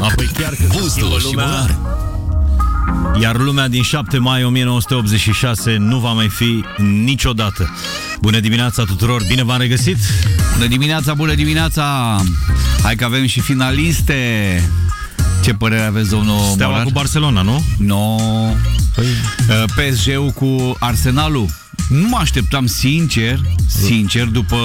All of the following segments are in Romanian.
Apoi chiar că Bustul și Monar. Iar lumea din 7 mai 1986 nu va mai fi niciodată. Bună dimineața tuturor, bine v-am regăsit. Bună dimineața, bună dimineața. Hai că avem și finaliste. Ce părere aveți, domnul Steaua Morar? cu Barcelona, nu? No. PSG-ul cu Arsenalul. Nu mă așteptam, sincer, după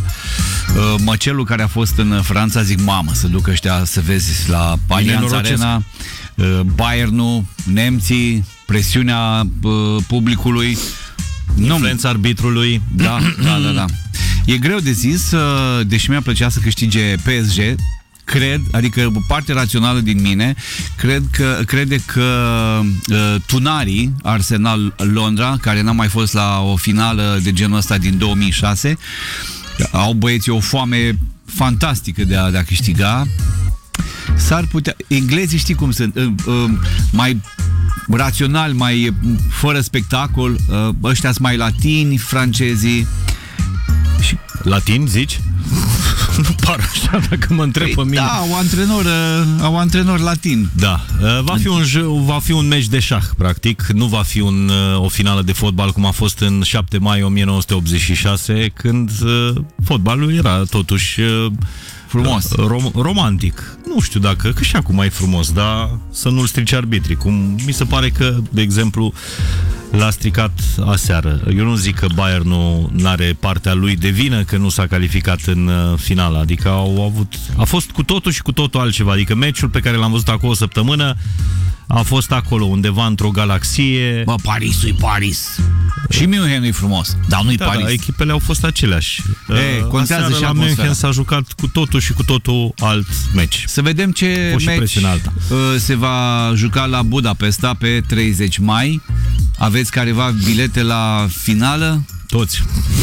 măcelul care a fost în Franța, zic, mamă, să duc ăștia să vezi la Allianz Arena, Bayernul, nemții, presiunea publicului, influența arbitrului. Da. E greu de zis, deși mi-a plăcea să câștige PSG. Cred, adică partea rațională din mine crede că tunarii Arsenal Londra, care n-a mai fost la o finală de genul ăsta din 2006, au băieții o foame fantastică de a câștiga. S-ar putea, englezii știi cum sunt, mai rațional, mai fără spectacol, ăștia-s mai latini, francezii. Latin, zici? Nu par așa, dacă mă întreb pe mine. Da, au antrenor latin. Da, va fi un meci de șah, practic. Nu va fi o finală de fotbal cum a fost în 7 mai 1986, când fotbalul era totuși frumos, romantic. Nu știu dacă, că și acum e frumos, dar să nu-l strice arbitrii. Cum mi se pare că, de exemplu, l-a stricat aseară. Eu nu zic că Bayernul n-are partea lui de vină că nu s-a calificat în finală. Adică a fost cu totul și cu totul altceva. Adică meciul pe care l-am văzut acolo o săptămână a fost acolo, undeva într-o galaxie. Bă, Parisul e Paris. Și Münchenul e frumos, dar nu-i Paris. Da, echipele au fost aceleași. Contează și la München s-a jucat cu totul și cu totul alt meci. Să vedem ce meci se va juca la Budapesta pe 30 mai. Aveți careva bilete la finală? Toți.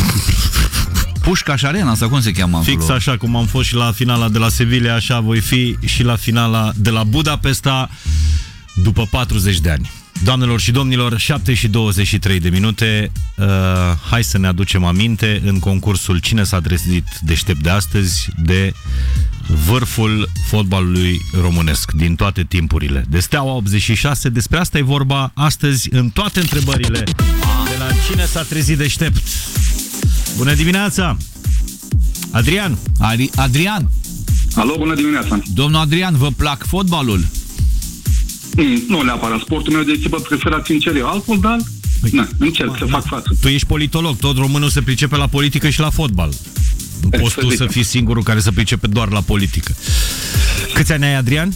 Pușcaș Arena, sau cum se cheamă acolo? Fix așa cum am fost și la finala de la Sevilla, așa voi fi și la finala de la Budapesta după 40 de ani. Doamnelor și domnilor, 7 și 23 de minute. Hai să ne aducem aminte în concursul Cine s-a trezit deștept de astăzi de vârful fotbalului românesc din toate timpurile. De Steaua 86, despre asta e vorba astăzi în toate întrebările de la Cine s-a trezit deștept. Bună dimineața! Adrian! Adrian! Alo, bună dimineața! Domnul Adrian, vă plac fotbalul? Nu neapărat. Sportul meu de echipă preferat, sincer, e altul, dar încerc să fac față. Tu ești politolog, tot românul se pricepe la politică și la fotbal. Nu poți tu să fii singurul care se pricepe doar la politică. Câți ani ai, Adrian?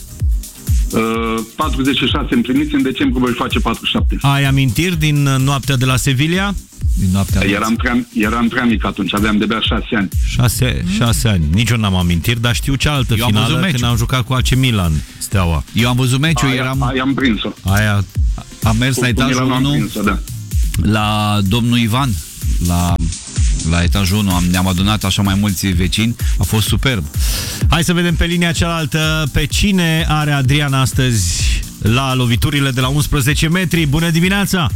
46 împliniți, în decembrie voi face 47. Ai amintiri din noaptea de la Sevilla? Din noaptea eram prea mic atunci, aveam de-abia 6 ani. 6 ani. Nici eu n-am amintiri, dar știu cealaltă finală când am jucat cu AC Milan, Steaua. Eu am văzut meciul, Aia am prins-o. Am mers la etajul 1 la domnul Ivan, la etajul 1, ne-am adunat așa mai mulți vecini, a fost superb. Hai să vedem pe linia cealaltă pe cine are Adrian astăzi la loviturile de la 11 metri. Bună dimineața!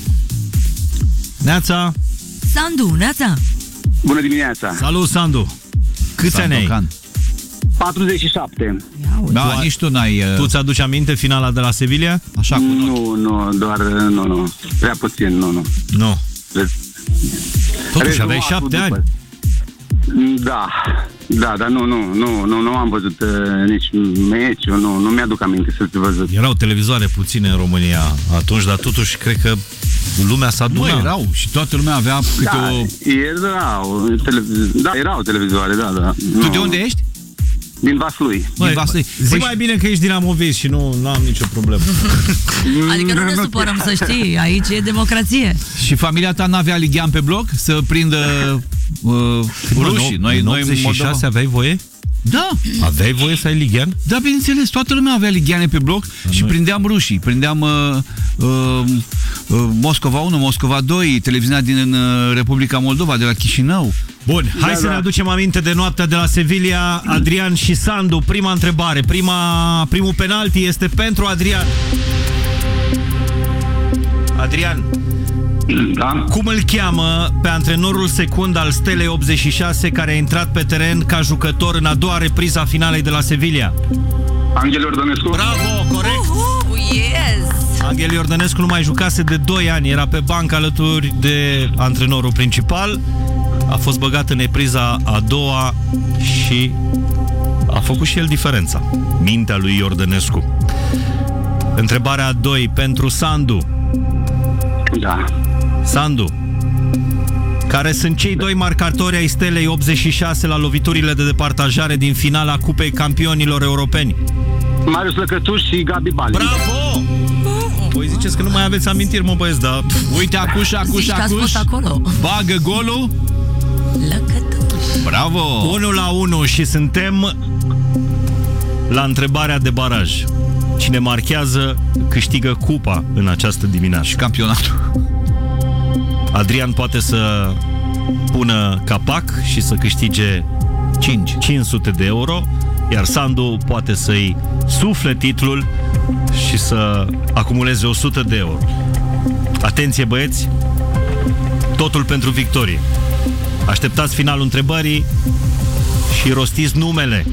Neața! Sandu, neața! Bună dimineața! Salut, Sandu! Câți ani ai? 47. Da, nici tu n-ai... Tu ți-aduci aminte finala de la Sevilla? Așa cu Nu, doar nu. Prea puțin, nu. Nu. Totuși aveai 7 ani. Da, dar nu am văzut nici meciul, nu mi-aduc aminte să fi văzut. Erau televizoare puține în România atunci, dar totuși cred că lumea s-a adunat. Erau și toată lumea avea câte erau televizoare, da. Tu de unde ești? Din Vaslui. Zi mai bine că ești dinamovist și nu am nicio problemă. Adică nu ne supărăm, să știi, aici e democrație. Și familia ta n-avea lighean pe bloc să prindă rușii? Noi în 86 aveai voie? Da. Aveai voie să ai lighean? Da, bineînțeles, toată lumea avea ligheane pe bloc și prindeam rușii. Prindeam Moscova 1, Moscova 2, televiziunea din Republica Moldova, de la Chișinău. Bun, hai să ne aducem aminte de noaptea de la Sevilla. Adrian și Sandu, prima întrebare. Primul penalti este pentru Adrian. Adrian, Da. cum îl cheamă pe antrenorul secund al Stelei 86 care a intrat pe teren ca jucător în a doua repriză a finalei de la Sevilla? Angel Iordănescu. Bravo, corect! Yes! Angel Iordănescu nu mai jucase de 2 ani, era pe bancă alături de antrenorul principal, a fost băgat în repriza a doua și a făcut și el diferența. Mintea lui Iordănescu. Întrebarea 2 pentru Sandu. Da. Sandu, care sunt cei 2 marcatori ai Stelei 86 la loviturile de departajare din finala Cupei Campionilor Europeni? Marius Lăcătuș și Gabi Balin. Bravo! Voi ziceți că nu mai aveți amintiri, mă băieți, dar... Uite, Acuș, Zici că ați fost acolo. bagă golul. Lăcătuș. Bravo! 1-1 și suntem la întrebarea de baraj. Cine marchează câștigă cupa în această dimineață. Și campionatul. Adrian poate să pună capac și să câștige 500 de euro, iar Sandu poate să-i sufle titlul și să acumuleze 100 de euro. Atenție, băieți, totul pentru victorie. Așteptați finalul întrebării și rostiți numele.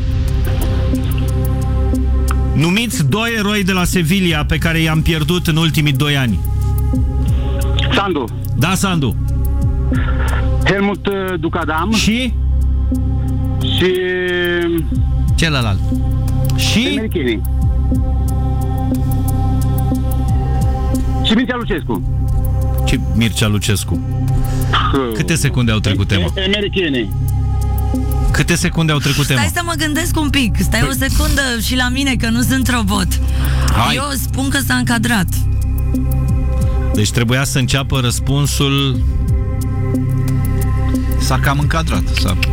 Numiți 2 eroi de la Sevilla pe care i-am pierdut în ultimii 2 ani. Sandu. Da, Sandu. Helmut Ducadam. Și? Și... Celălalt. Și? Americhenii. Și Mircea Lucescu. Și Mircea Lucescu. Câte secunde au trecut, Emma? Americhenii. Câte secunde au trecut, Emma? Stai să mă gândesc un pic. Stai o secundă și la mine, că nu sunt robot. Hai. Eu spun că s-a încadrat. Deci trebuia să înceapă răspunsul... S-a cam încadrat.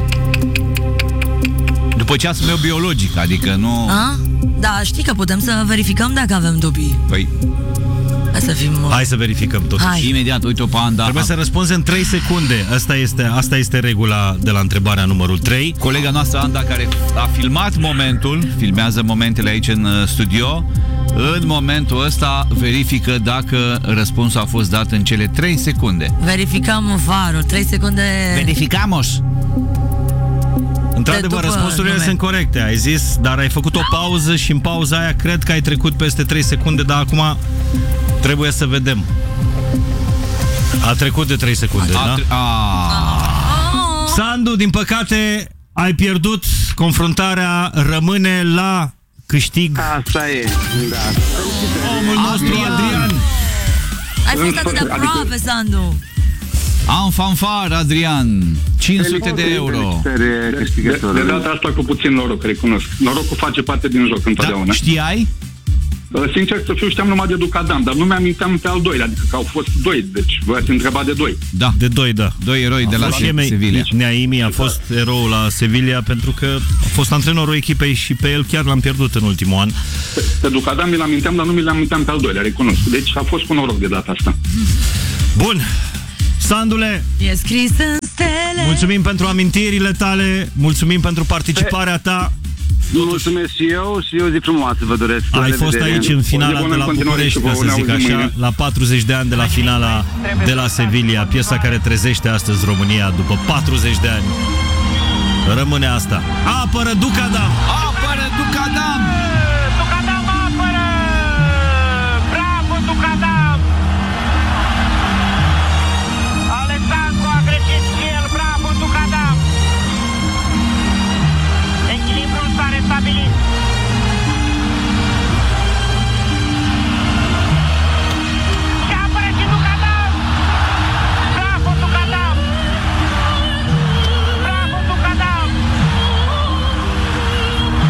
După ceasul meu biologic, adică nu... A? Da, știi că putem să verificăm dacă avem dubii. Păi, Hai să fim... Hai să verificăm totuși. Hai. imediat, uite-o pe Anda. Trebuie să răspunzi în 3 secunde. Asta este regula de la întrebarea numărul 3. Colega noastră, Anda, care a filmat momentul, filmează momentele aici în studio, în momentul ăsta verifică dacă răspunsul a fost dat în cele 3 secunde. Verificăm varul. 3 secunde... Verificamos! Într-adevăr, după răspunsurile nume. sunt corecte, ai zis, dar ai făcut o pauză și în pauza aia cred că ai trecut peste 3 secunde, dar acum trebuie să vedem. A trecut de 3 secunde, da? Sandu, din păcate, ai pierdut. Confruntarea rămâne la câștig. Asta e. Da. Omul nostru, Adrian. Ai fost atât de aproape, Sandu. Am fanfar, Adrian. 500 de euro. De data asta cu puțin noroc, recunosc. Norocul face parte din joc întotdeauna. Da, știai? Sincer să fiu, știam numai de Ducadam, dar nu mi-aminteam pe al doilea, adică că au fost 2, deci v-ați întrebat de 2. Da. De 2, da. 2 eroi de la Sevilla. Neaimi a fost eroul la Sevilla pentru că a fost antrenorul echipei și pe el chiar l-am pierdut în ultimul an. Pe Ducadam mi-l aminteam, dar nu mi-l aminteam pe al doilea, recunosc. Deci a fost cu noroc de data asta. Bun. Sandule, E scris în stele. mulțumim pentru amintirile tale, mulțumim pentru participarea ta. Mulțumesc și eu zi frumoasă vă doresc. Ai fost aici în finala de la București, ca să zic așa, la 40 de ani de la finala de la Sevilla, piesa care trezește astăzi România după 40 de ani. Rămâne asta. Apără Ducadam! Apără Ducadam! Ducadam apără! Bravo, Ducadam! Alexandru a greșit și el, bravo, Ducadam! Echilibrul s-a restabilit. Și apără și Ducadam! Bravo, Ducadam! Bravo, Ducadam!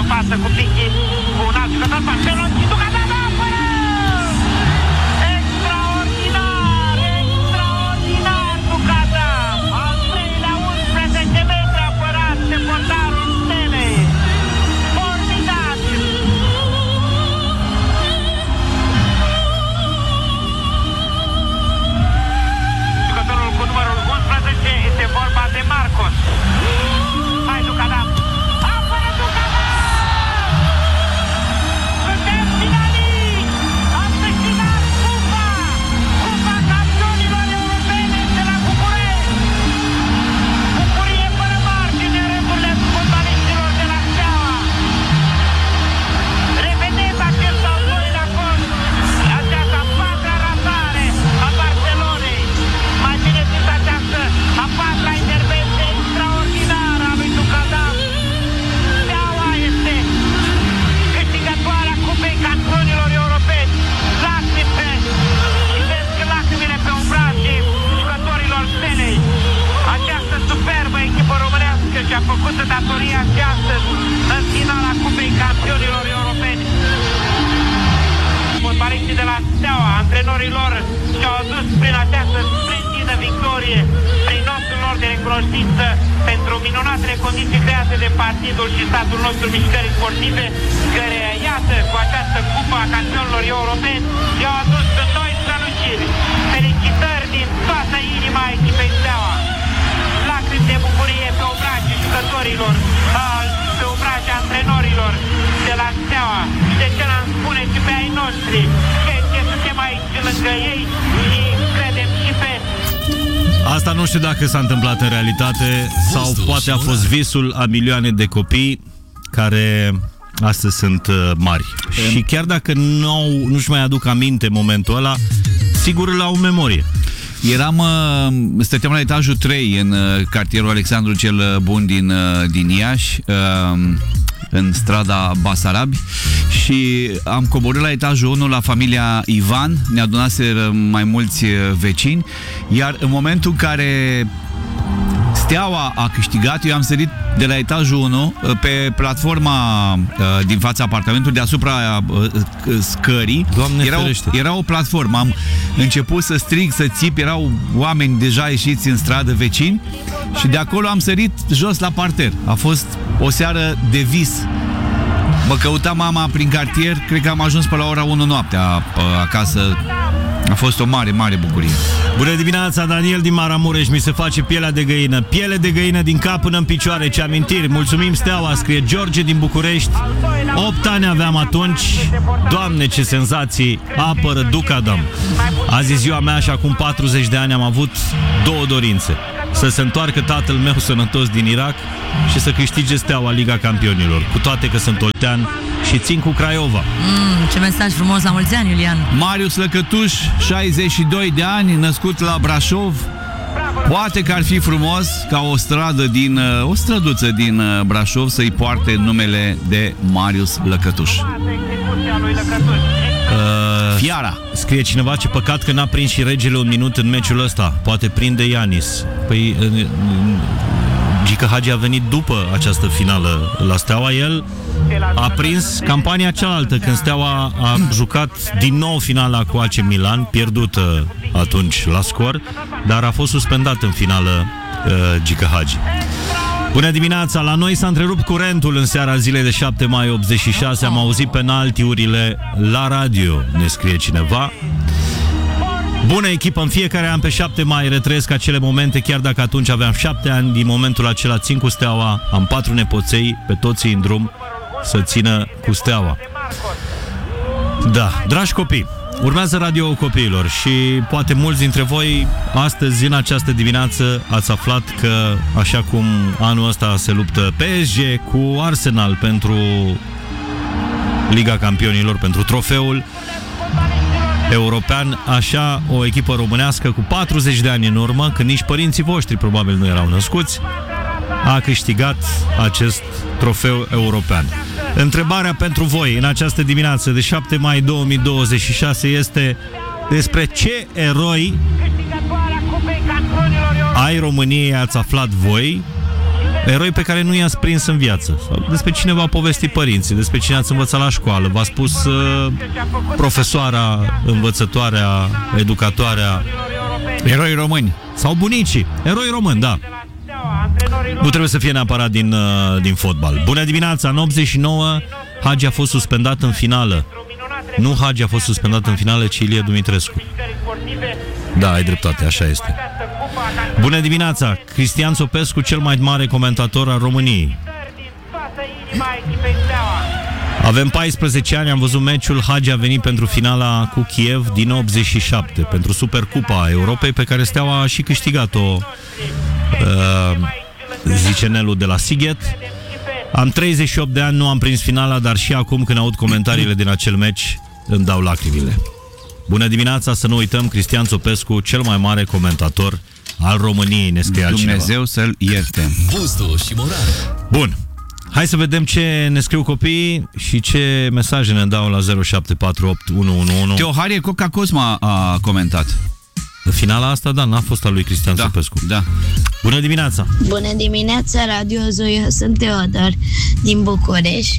în față cu Pichi, cu un alt jucător, Marcelo, și Ducadam apără! Extraordinar, extraordinar Ducadam! Al treilea 11 metri apărat de portarul Stelei. Formidabil! Jucătorul cu numărul 11 este vorba de Marcos. Hai Ducadam! Apără Ducadam! Suntem finaliști! Am câștigat cupa! Cupa campionilor europene de la București! Bucurie fără margine în rândurile fotbaliștilor de la Steaua! Revedeți acest al doilea fost, această a patra ratare a Barcelonei. Mai bine zis această a patra intervenție extraordinară a lui Ducadam. Steaua este câștigătoarea Cupei Campionilor Europeni. Lacrime și vezi că lacrimile pe obrajii jucătorilor Stelei. Această superbă echipă românească și-a făcut datoria și astăzi în finala Cupei Campionilor Europeni. Fotbaliștii de la Steaua, antrenorii lor, și-au adus prin această splendidă victorie prin notul lor de recunoștință pentru minunatele condiții create de partidul și statul nostru mișcării sportive, care, iată, cu această cupă a campionilor europeni, i-au adus noi străluciri. Felicitări din toată inima echipei Steaua. Lacrimi de bucurie pe obrajii jucătorilor, pe obrajii antrenorilor de la Steaua. De ce n-am spune și pe ai noștri, că suntem aici lângă ei și credem și pe... Asta nu știu dacă s-a întâmplat în realitate sau poate a fost visul a milioane de copii care astăzi sunt mari. Și chiar dacă nu-și mai aduc aminte momentul ăla, sigur îl au în memorie. Stăteam la etajul 3 în cartierul Alexandru cel Bun din Iași, în strada Basarabi, și am coborât la etajul 1 la familia Ivan, ne adunaseră mai mulți vecini, iar în momentul în care Steaua a câștigat, eu am sărit de la etajul 1 pe platforma din fața apartamentului, deasupra scării. Doamne era o platformă. Am început să strig, să țip, erau oameni deja ieșiți în stradă, vecini, și de acolo am sărit jos la parter. A fost o seară de vis. Mă căuta mama prin cartier, cred că am ajuns pe la ora 1 noaptea acasă. A fost o mare, mare bucurie. Bună dimineața, Daniel din Maramureș. Mi se face pielea de găină. Piele de găină din cap până în picioare. Ce amintiri. Mulțumim, Steaua, scrie George din București. 8 ani aveam atunci. Doamne, ce senzații. Apără Ducadam. Azi e ziua mea și acum 40 de ani am avut două dorințe. Să se întoarcă tatăl meu sănătos din Irak și să câștige Steaua Liga Campionilor. Cu toate că sunt oltean și țin cu Craiova. Ce mesaj frumos, la mulți ani, Iulian. Marius Lăcătuș, 62 de ani, născut la Brașov. Poate că ar fi frumos ca o străduță din Brașov să-i poarte numele de Marius Lăcătuș. Fiara. Scrie cineva, ce păcat că n-a prins și regele un minut în meciul ăsta. Poate prinde Ianis. Păi Gică Hagi a venit după această finală la Steaua. El a prins campania cealaltă, când Steaua a jucat din nou finala cu AC Milan, pierdută atunci la scor, dar a fost suspendat în finală Gică Hagi. Bună dimineața! La noi s-a întrerupt curentul în seara zilei de 7 mai 86. Am auzit penaltiurile la radio, ne scrie cineva. Bună echipă, în fiecare an pe 7 mai retrăiesc acele momente, chiar dacă atunci aveam 7 ani. Din momentul acela țin cu Steaua, am 4 nepoței, pe toții în drum să țină cu Steaua. Da, dragi copii, urmează Radio Copiilor și poate mulți dintre voi astăzi, în această dimineață, ați aflat că, așa cum anul ăsta se luptă PSG cu Arsenal pentru Liga Campionilor, pentru trofeul european, așa o echipă românească cu 40 de ani în urmă, când nici părinții voștri probabil nu erau născuți, a câștigat acest trofeu european. Întrebarea pentru voi în această dimineață de 7 mai 2026 este: despre ce eroi ai României ați aflat voi Eroi pe care nu i-ați prins în viață. Sau despre cine v-au povestit părinții, despre cine ați învățat la școală, v-a spus profesoara, învățătoarea, educatoarea. Eroi români. Sau bunicii. Eroi români, da. Nu trebuie să fie neapărat din fotbal. Bună dimineața, în 89 Hagi a fost suspendat în finală. Nu Hagi a fost suspendat în finală, ci Ilie Dumitrescu. Da, ai dreptate, așa este. Bună dimineața, Cristian Țopescu, cel mai mare comentator al României. Avem 14 ani, am văzut meciul. Hagi a venit pentru finala cu Kiev din 87, pentru Supercupa Europei, pe care Steaua a și câștigat-o, zice Nelu de la Sighet. Am 38 de ani, nu am prins finala, dar și acum când aud comentariile din acel meci îmi dau lacrimile. Bună dimineața, să nu uităm, Cristian Țopescu, cel mai mare comentator al României, ne scrie altcineva. Dumnezeu să-l ierte. Bustu și Morar. Bun, hai să vedem ce ne scriu copiii și ce mesaje ne dau la 0748 111. Teoharie Coca Cosma a comentat. Finala asta, da, n-a fost a lui Cristian Țopescu. Da. Bună dimineața! Bună dimineața, Radio Zoo, eu sunt Teodor din București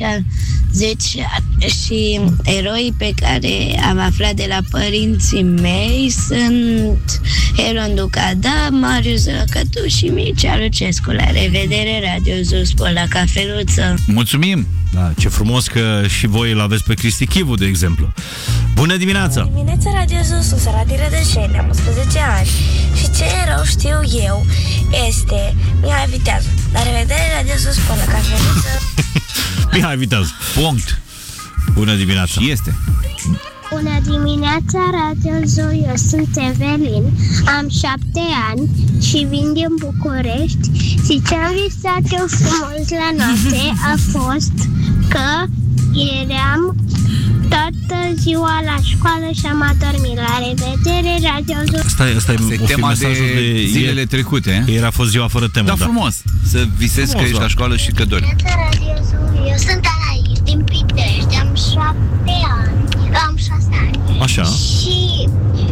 și eroii pe care am aflat de la părinții mei sunt Heron Ducada, Marius Răcătu și Mircea Lucescu. La revedere, Radio Zoo, spor la cafeluță! Mulțumim! Da, ce frumos că și voi îl aveți pe Cristi Chivu, de exemplu. Bună dimineața! Bună dimineața, Radio Zoo, sus, Radio Rădășeni, am 11 ani și ce erou știu eu este Mihai Viteazu. La revedere, Radio Zoo, spor la cafeluță! Mihai Viteazu. Punct. Bună dimineața! Și este. Bună dimineața, Radio Zoo, eu sunt Evelin, am 7 ani și vin din București și ce am visat eu frumos la noapte a fost că eram toată ziua la școală și am adormit. La revedere, Radio Zoo. Asta e tema de zilele trecute. Ieri a fost ziua fără temă, da. Frumos să visezi frumos, că ești da. la școală și că dormi. Radio Zoo, eu sunt Anais din Pitești, am 7 ani, am 6 ani. Așa. Și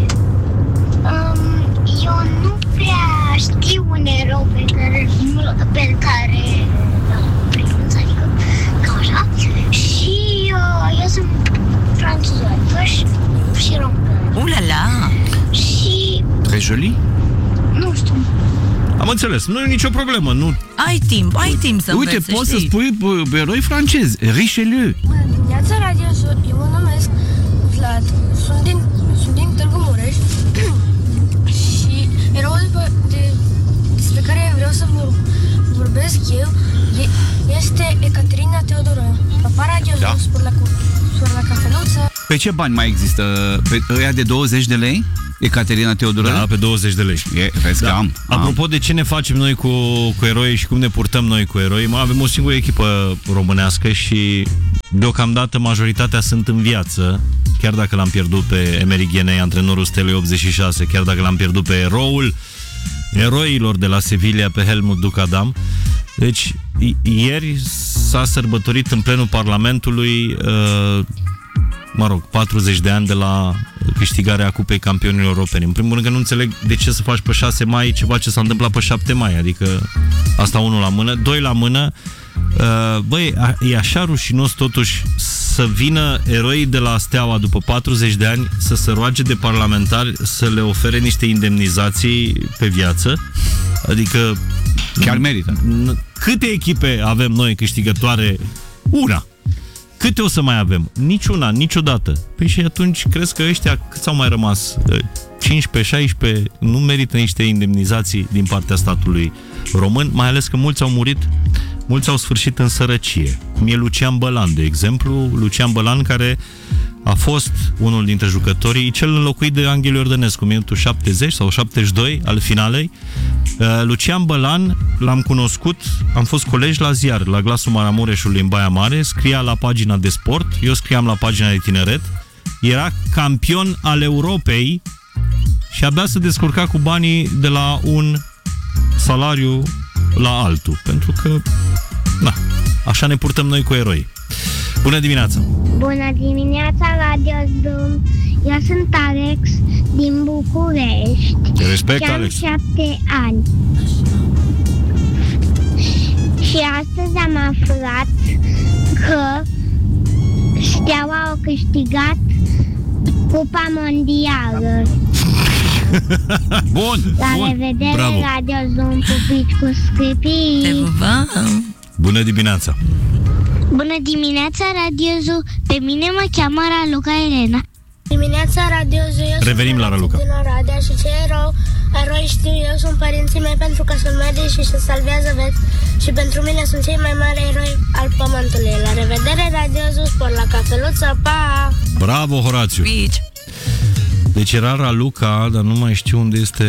eu nu prea știu un erou pe care prinț, adică ca așa. Și eu sunt franceză și română. Ulala! Și Très joli? nu știu. Am înțeles, nu e nicio problemă, nu. Ai timp să Uite, înveți, poți să știi. spui eroi francezi, Richelieu. Bună dimineața, Radio Zoo, eu mă numesc Vlad, sunt din Târgu Mureș și eroul despre care vreau să vorbesc eu este Ecaterina Teodoră. Papa, Radio Zoo, spor la cafeluță. Pe ce bani mai există? Pe ăia de 20 de lei? Ecaterina Teodoră? Da, pe 20 de lei. Vezi că am. Apropo de ce ne facem noi cu eroi și cum ne purtăm noi cu eroi, avem o singură echipă românească și deocamdată majoritatea sunt în viață, chiar dacă l-am pierdut pe Emeric Ghenei, antrenorul Stelei 86, chiar dacă l-am pierdut pe eroul eroilor de la Sevilla, pe Helmut Ducadam. Deci, ieri s-a sărbătorit în plenul Parlamentului 40 de ani de la câștigarea Cupei Campionilor Europeni. În primul rând că nu înțeleg de ce să faci pe 6 mai ceva ce s-a întâmplat pe 7 mai, adică asta unul la mână, doi la mână. Băi, e așa rușinos totuși să vină eroii de la Steaua după 40 de ani să se roage de parlamentari să le ofere niște indemnizații pe viață. Adică chiar merită. Câte echipe avem noi câștigătoare? Una. Câte o să mai avem? Niciuna, niciodată. Păi și atunci crezi că ăștia cât s-au mai rămas? 15, 16, nu merită niște indemnizații din partea statului român, mai ales că mulți au murit, mulți au sfârșit în sărăcie. Cum e Lucian Bălan, de exemplu. Lucian Bălan, care a fost unul dintre jucătorii, cel înlocuit de Anghel Iordănescu, minutul 70 sau 72 al finalei. Lucian Bălan l-am cunoscut, am fost colegi la ziar, la Glasul Maramureșului în Baia Mare, scria la pagina de sport, eu scriam la pagina de tineret, era campion al Europei și abia se descurca cu banii de la un salariu la altul, pentru că, na, așa ne purtăm noi cu eroi. Bună dimineața! Bună dimineața, Radio Zoo. Eu sunt Alex din București. Respect, și am Alex. 7 ani. Și astăzi am aflat că Steaua a câștigat Cupa Mondială. Bun, La bun. revedere, Bravo. Radio Zoom, pupici cu scripii. Te pupăm. Bună dimineața! Bună dimineața, Radio Zoo. Pe mine mă cheamă Raluca Elena. Dimineața, Radio Zoo. Revenim la Raluca. Din Oradea și ce eroi știu eu sunt părinții mei pentru că sunt medici și se salvează vieți. Și pentru mine sunt cei mai mari eroi al pământului. La revedere, Radio Zoo, spor la cafeluță, pa! Bravo, Horațiu! Pici. Deci era Raluca, dar nu mai știu unde este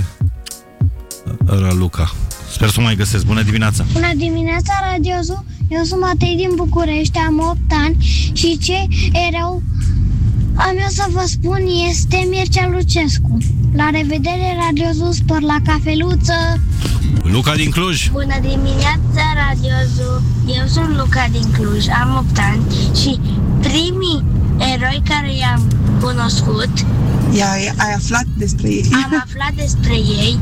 Raluca. Sper să o mai găsesc. Bună dimineața! Bună dimineața, Radio Zoo. Eu sunt Matei din București, am 8 ani și ce erou am eu să vă spun este Mircea Lucescu. La revedere, Radio Zoo, spor la cafeluță! Luca din Cluj! Bună dimineața, Radio Zoo. Eu sunt Luca din Cluj, am 8 ani și primii eroi care i-am cunoscut, Ai aflat despre ei? am aflat despre ei,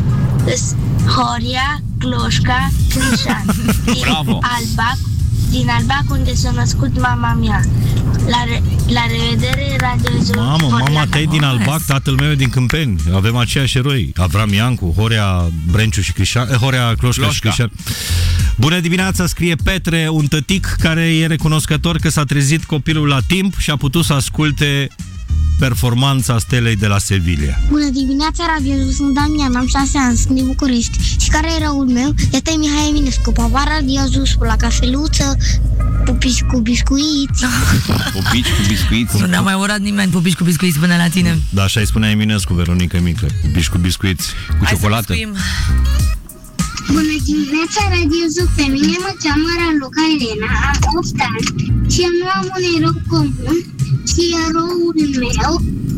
Horia, Cloșca, Crișan. Bravo! Din Albac, unde s-a născut mama mea. La revedere, Radio Zoo. Mamă, spor mama la ta e din Albac, tatăl meu e din Câmpeni. Avem aceiași eroi. Avram Iancu, Horea Brenciu și Crișan, Horea Cloșca și Crișan. Bună dimineața, scrie Petre, un tătic care e recunoscător că s-a trezit copilul la timp și a putut să asculte performanța Stelei de la Sevilla. Bună dimineața, Radio Zoo. Sunt Damian, am 6 ani, sunt din București. Și care e răul meu? Este Mihai Eminescu. Papa, Radio Zoo, spor la cafeluță, pupici cu biscuiți. Pupici cu biscuiți. Nu ne-a mai urat nimeni pupici cu biscuiți până la tine. Da, așa îi spunea Eminescu, Veronica Mică. Bici cu biscuiți. Cu Hai ciocolată. să biscuim. Bună dimineața, Radio Zoo. Pe mine mă cheamă Raluca Elena, am 8 ani și eu nu am un erou comun, ci eroul meu,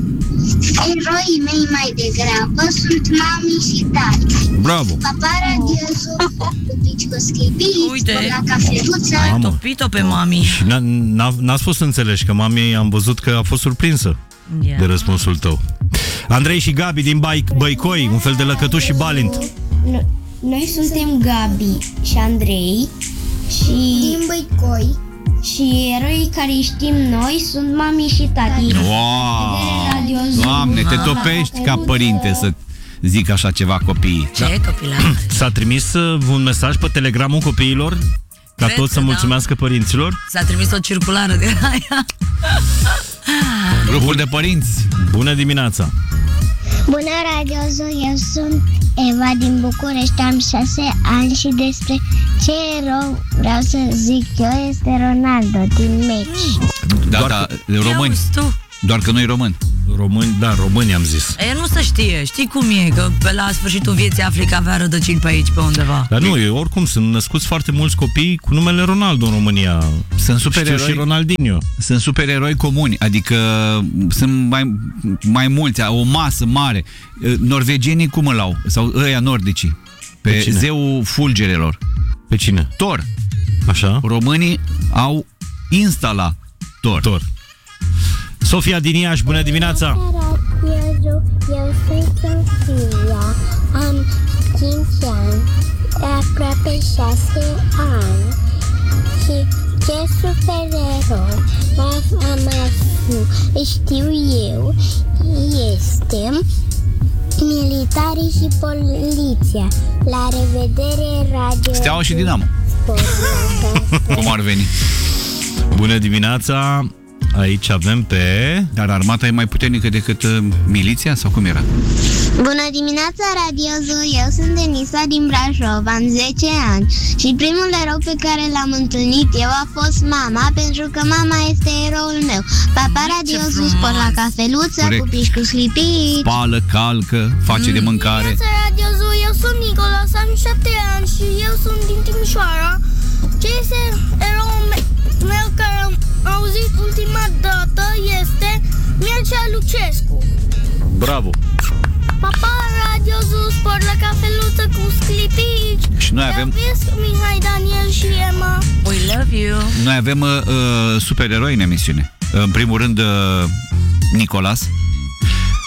eroii mei mai degrabă sunt mami și tati. Bravo! Papa, Radio Zoo, pupici cu scripii, Uite. spor la cafeluță. Ai Mamă. topit-o pe mami. Și n-ați fost înțeleși că mamei am văzut că a fost surprinsă Yeah. de răspunsul tău. Andrei și Gabi din Băicoi, un fel de Lăcătuș și Balint. Noi suntem Gabi și Andrei și Din Băicoi. și eroii care știm noi sunt mami și tati. Wow! Radio Zoo. Doamne, te topești ca părinte să zic așa ceva copiii. Ce copilare? S-a trimis un mesaj pe Telegramul copiilor ca Cred toți să că da. mulțumească părinților? S-a trimis o circulară de aia. Grupul de părinți. Bună dimineața! Bună, Radio Zoo, eu sunt Eva din București, am 6 ani și despre ce erou vreau să zic eu este Ronaldo din meci. Da, Doar da, Ia români. uzi tu. Doar că noi români. Români, da, români am zis. E, nu se știe, știi cum e, că pe la sfârșitul vieții afli că avea rădăcini pe aici, pe undeva. Dar nu, oricum sunt născuți foarte mulți copii cu numele Ronaldo în România. Sunt Știu supereroi. și Ronaldinho. Sunt supereroi comuni, adică sunt mai mulți, o masă mare. Norvegienii cum îl au? Sau ăia nordicii? Pe cine? zeul fulgerelor. Pe cine? Thor. Așa? Românii au instalat Thor. Sofia din Iași, bună dimineața! Eu sunt Sofia, am 5 ani, aproape 6 ani și ce supererou știu eu este militarii și poliția. La revedere, Radio Steaua și Dinamo. Cum ar veni? Bună dimineața! Aici avem pe... Dar armata e mai puternică decât miliția? Sau cum era? Bună dimineața, Radio Zoo! Eu sunt Denisa din Brașov, am 10 ani și primul erou pe care l-am întâlnit eu a fost mama, pentru că mama este eroul meu. Papa, Radio Zoo, spor la cafeluță, Corect. cu piși cu slipici. Spală, calcă, face de mâncare. Dimineața, Radio Zoo, eu sunt Nicolas, am 7 ani și eu sunt din Timișoara. Ce este eroul meu care am auzit ultima dată este Mircea Lucescu. Bravo! Papa, Radio Zoo, spor la cafeluță cu sclipici. Și noi avem... Mihai, Daniel și Emma. We love you. Noi avem supereroi în emisiune. În primul rând Nicolas,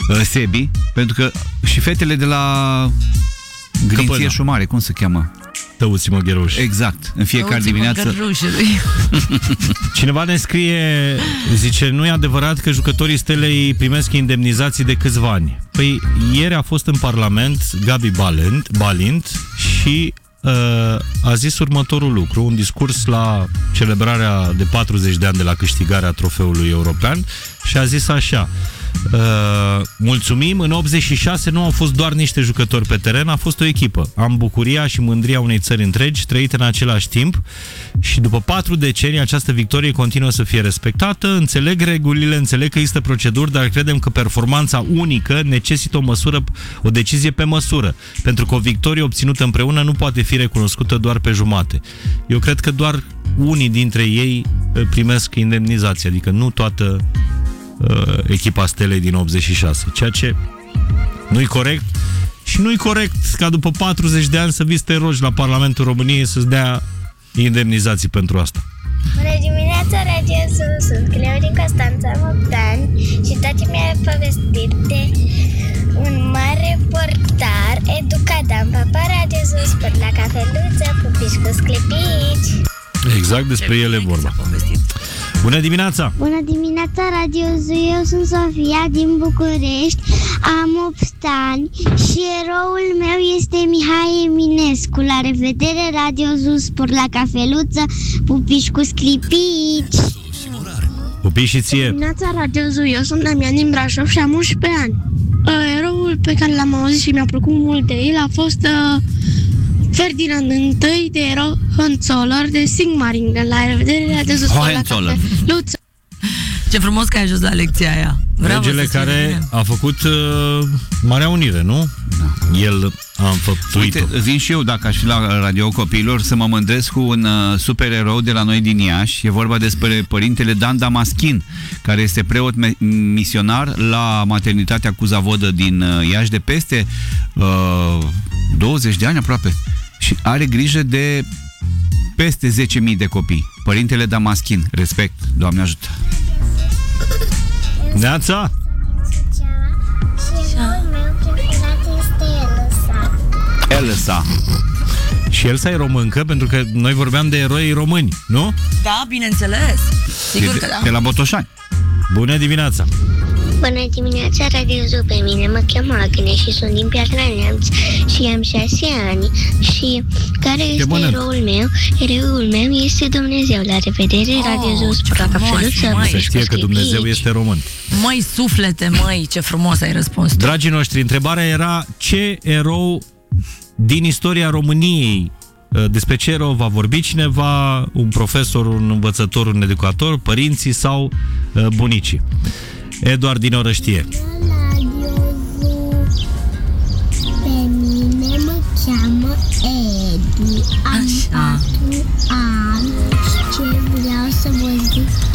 Sebi, pentru că și fetele de la Grinție Căpăna. Șumare, cum se cheamă? Tăuți-mă gheruș. Exact, în fiecare dimineață. Cineva ne scrie, zice, nu e adevărat că jucătorii Stelei primesc indemnizații de câțiva ani. Păi ieri a fost în Parlament Gabi Balint și a zis următorul lucru, un discurs la celebrarea de 40 de ani de la câștigarea trofeului european și a zis așa: mulțumim, în 86 nu au fost doar niște jucători pe teren, a fost o echipă. Am bucuria și mândria unei țări întregi trăite în același timp și după 4 decenii această victorie continuă să fie respectată. Înțeleg regulile, înțeleg că există proceduri, dar credem că performanța unică necesită o decizie pe măsură, pentru că o victorie obținută împreună nu poate fi recunoscută doar pe jumate. Eu cred că doar unii dintre ei primesc indemnizație, adică nu toată echipa Stelei din 86, ceea ce nu-i corect și nu-i corect ca după 40 de ani să vii să te rogi la Parlamentul României să-ți dea indemnizații pentru asta. Bună dimineața, Radio Zoo, sunt Cleo din Constanța Bogdan și tati mi-a povestit de un mare portar educadam, papa Radio Zoo, sport la cafeluță, pupici cu sclipici. Exact despre ele vorba. Bună dimineața! Bună dimineața, Radio Zoo, eu sunt Sofia din București, am 8 ani și eroul meu este Mihai Eminescu. La revedere, Radio Zoo, sport la cafeluță, pupici cu sclipici. Pupici și ție! Dimineața, Radio Zoo, eu sunt Damian din Brașov și am 11 ani. Eroul pe care l-am auzit și mi-a plăcut mult de el a fost Ferdinand I de Hohenzollern de Sigmaringen. La revedere, Radio Zoo, sport la cafeluță. Ce frumos că ai ajuns la lecția aia. Regele care a făcut Marea Unire, nu? Da. El a înfăptuit-o. Uite, vin și eu, dacă aș fi la Radio Copiilor, să mă mândresc cu un supererou de la noi din Iași. E vorba despre părintele Dan Damaschin, care este preot misionar la maternitatea Cuzavodă din Iași de peste 20 de ani aproape. Și are grijă de peste 10.000 de copii. Părintele Damaschin, respect, Doamne ajută. Neața! Și eroul meu preferat este Elsa. Și Elsa e româncă, pentru că noi vorbeam de eroi români, nu? Da, bineînțeles. Sigur că da. De la Botoșani. Bună dimineața! Bună dimineața, Radio Zoo, pe mine mă cheamă Agne și sunt din Piatra Neamț și am 6 ani. Și care este eroul meu? Eroul meu este Dumnezeu. La revedere, Radio Zoo, sport la cafeluță. Să știe că Dumnezeu este român. Măi, suflete, măi, ce frumos ai răspuns tu. Dragii noștri, întrebarea era ce erou din istoria României, despre ce erou va vorbi cineva, un profesor, un învățător, un educator, părinții sau bunicii. Eduard din Orăștie. Pe mine mă cheamă Edi. Am 4 ani și ce vreau să vă zic